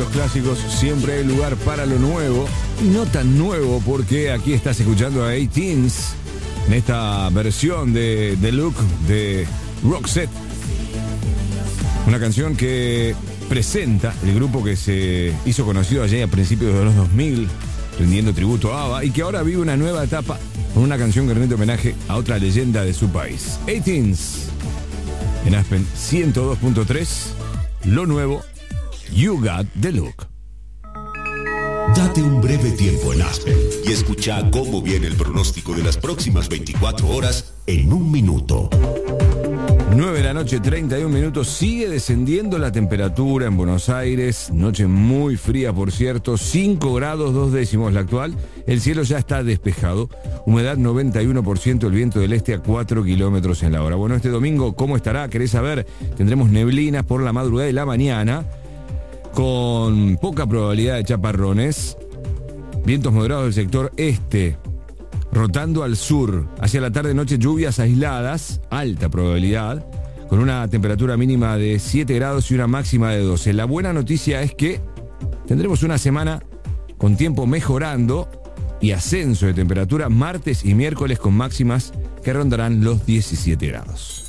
los clásicos siempre hay lugar para lo nuevo. Y no tan nuevo porque aquí estás escuchando a 18s en esta versión de The Look de Roxette. Una canción que presenta el grupo que se hizo conocido allí a principios de los 2000, rindiendo tributo a ABBA, y que ahora vive una nueva etapa con una canción que rinde homenaje a otra leyenda de su país. 18s en Aspen 102.3, lo nuevo, You Got the Look. Date un breve tiempo en Aspen y escucha cómo viene el pronóstico de las próximas 24 horas en un minuto. 9 de la noche, 31 minutos. Sigue descendiendo la temperatura en Buenos Aires. Noche muy fría, por cierto. 5 grados 2 décimos la actual. El cielo ya está despejado. Humedad 91%. El viento del este a 4 kilómetros en la hora. Bueno, este domingo, ¿cómo estará? ¿Querés saber? Tendremos neblinas por la madrugada y la mañana, con poca probabilidad de chaparrones. Vientos moderados del sector este, rotando al sur. Hacia la tarde-noche lluvias aisladas, alta probabilidad, con una temperatura mínima de 7 grados y una máxima de 12. La buena noticia es que tendremos una semana con tiempo mejorando y ascenso de temperatura martes y miércoles con máximas que rondarán los 17 grados.